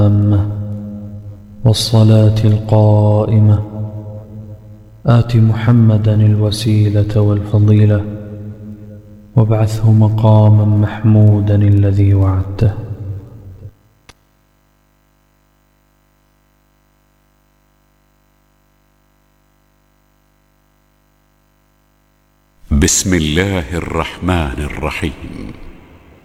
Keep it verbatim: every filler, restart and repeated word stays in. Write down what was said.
والصلاة القائمة آت محمدا الوسيلة والفضيلة وابعثه مقاما محمودا الذي وعدته. بسم الله الرحمن الرحيم.